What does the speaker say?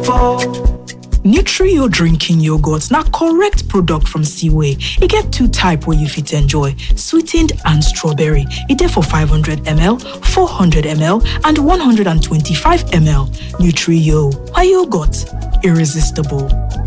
Nutri-Yo drinking yogurt na correct product from Seaway. E get two type wey you fit enjoy, sweetened and strawberry. E dey for 500ml, 400ml and 125ml. Nutri-Yo, my yogurt, irresistible.